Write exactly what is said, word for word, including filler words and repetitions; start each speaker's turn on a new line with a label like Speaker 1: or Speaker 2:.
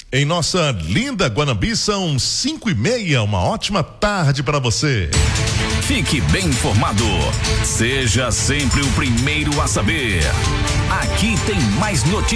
Speaker 1: Em nossa linda Guanambi são cinco e meia, uma ótima tarde para você.
Speaker 2: Fique bem informado, seja sempre o primeiro a saber. Aqui tem mais notícias.